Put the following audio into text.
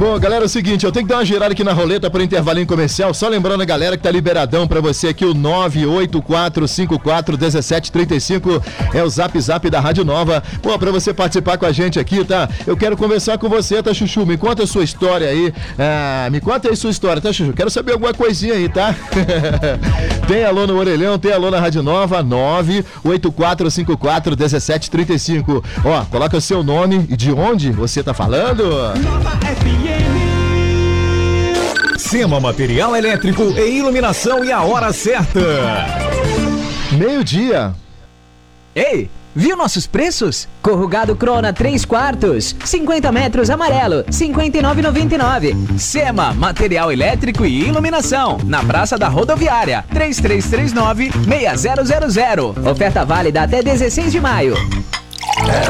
Bom, galera, é o seguinte, eu tenho que dar uma girada aqui na roleta para intervalinho comercial, só lembrando a galera que tá liberadão para você aqui, o 984541735 é o zap da Rádio Nova. Pô, para você participar com a gente aqui, tá? Eu quero conversar com você, tá, Chuchu? Me conta a sua história aí. Me conta aí a sua história, tá, Chuchu? Quero saber alguma coisinha aí, tá? Tem alô no Orelhão, tem alô na Rádio Nova, 984541735. Ó, coloca o seu nome e de onde você tá falando. Nova FM. Sema Material Elétrico e Iluminação e a hora certa. 12:00. Ei, viu nossos preços? Corrugado Crona 3/4, 50 metros amarelo, R$ 59,99. Sema Material Elétrico e Iluminação, na Praça da Rodoviária, 3339-6000. Oferta válida até 16 de maio.